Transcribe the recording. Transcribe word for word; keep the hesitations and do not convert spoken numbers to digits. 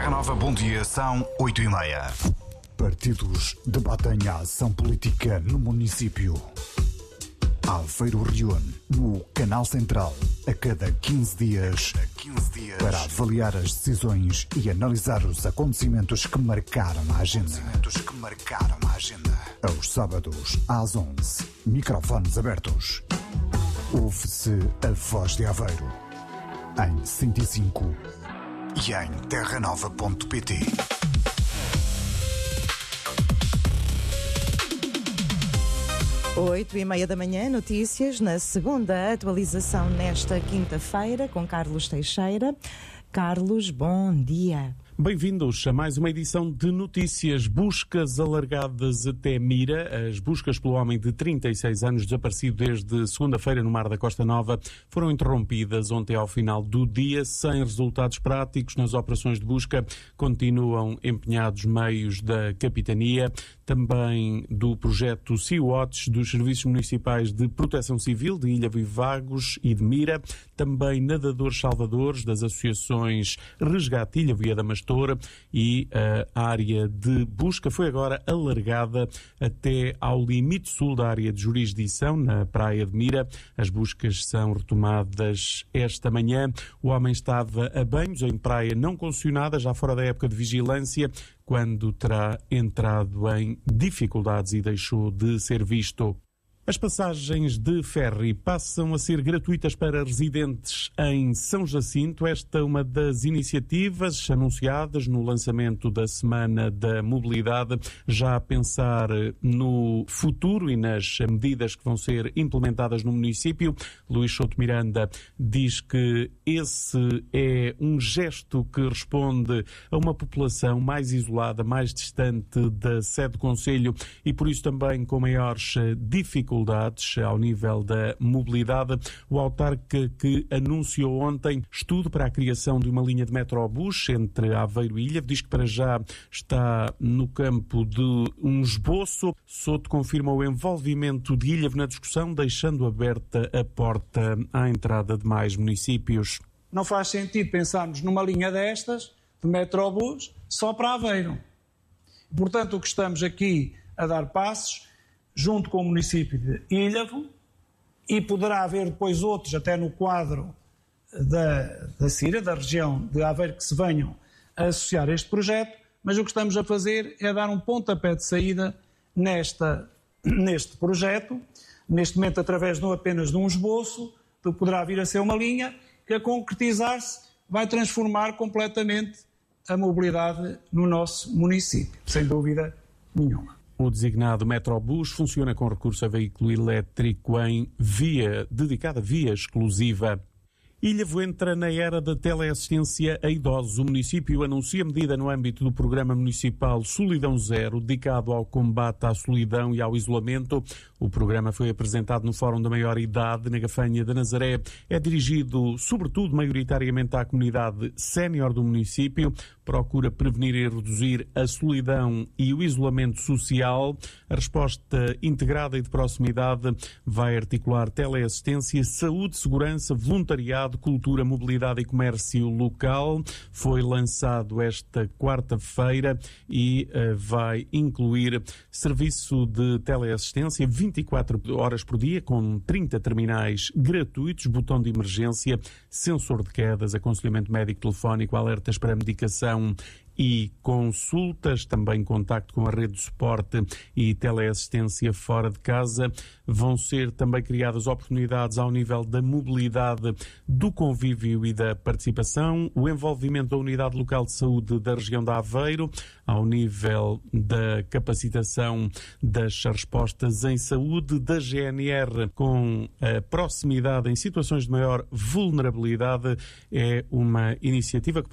Terra Nova, bom dia, são oito e meia. Partidos debatem a ação política no município. Aveiro reúne no Canal Central a cada quinze dias, quinze dias para avaliar as decisões e analisar os acontecimentos que marcaram a agenda. Acontecimentos que marcaram a agenda. Aos sábados às onze, microfones abertos. Ouve-se a voz de Aveiro em cento e cinco e em terra nova ponto pt. Oito e meia da manhã, notícias na segunda atualização nesta quinta-feira com Carlos Teixeira. Carlos, bom dia. Bem-vindos a mais uma edição de notícias. Buscas alargadas até Mira. As buscas pelo homem de trinta e seis anos desaparecido desde segunda-feira no mar da Costa Nova foram interrompidas ontem ao final do dia, sem resultados práticos. Nas operações de busca continuam empenhados meios da Capitania, também do projeto Sea-Watch, dos Serviços Municipais de Proteção Civil de Ilha Viva Vagos e de Mira, também nadadores salvadores das associações Resgate Ilha Via da Mastora, e a área de busca foi agora alargada até ao limite sul da área de jurisdição, na Praia de Mira. As buscas são retomadas esta manhã. O homem estava a banhos em praia não concessionada, já fora da época de vigilância, quando terá entrado em dificuldades e deixou de ser visto. As passagens de ferry passam a ser gratuitas para residentes em São Jacinto. Esta é uma das iniciativas anunciadas no lançamento da Semana da Mobilidade, já a pensar no futuro e nas medidas que vão ser implementadas no município. Luís Souto Miranda diz que esse é um gesto que responde a uma população mais isolada, mais distante da sede do Conselho e por isso também com maiores dificuldades ao nível da mobilidade. O autarca que anunciou ontem estudo para a criação de uma linha de metrobus entre Aveiro e Ilha, diz que para já está no campo de um esboço. Souto confirma o envolvimento de Ilha na discussão, deixando aberta a porta à entrada de mais municípios. Não faz sentido pensarmos numa linha destas, de metrobus, só para Aveiro. Portanto, o que estamos aqui a dar passos junto com o município de Ilhavo, e poderá haver depois outros, até no quadro da, da Cira, da região de Aveiro, que se venham a associar a este projeto, mas o que estamos a fazer é dar um pontapé de saída nesta, neste projeto, neste momento através não apenas de um esboço, que poderá vir a ser uma linha, que a concretizar-se vai transformar completamente a mobilidade no nosso município, sem dúvida nenhuma. O designado Metrobus funciona com recurso a veículo elétrico em via, dedicada via exclusiva. Ilhavo entra na era da teleassistência a idosos. O município anuncia medida no âmbito do Programa Municipal Solidão Zero, dedicado ao combate à solidão e ao isolamento. O programa foi apresentado no Fórum da Maior Idade, na Gafanha da Nazaré. É dirigido, sobretudo, maioritariamente à comunidade sénior do município. Procura prevenir e reduzir a solidão e o isolamento social. A resposta integrada e de proximidade vai articular teleassistência, saúde, segurança, voluntariado, cultura, mobilidade e comércio local. Foi lançado esta quarta-feira e uh, vai incluir serviço de teleassistência vinte e quatro horas por dia, com trinta terminais gratuitos, botão de emergência, sensor de quedas, aconselhamento médico telefónico, alertas para medicação e consultas, também contacto com a rede de suporte e teleassistência fora de casa. Vão ser também criadas oportunidades ao nível da mobilidade, do convívio e da participação, o envolvimento da Unidade Local de Saúde da região de Aveiro, ao nível da capacitação das respostas em saúde, da G N R com a proximidade em situações de maior vulnerabilidade. É uma iniciativa que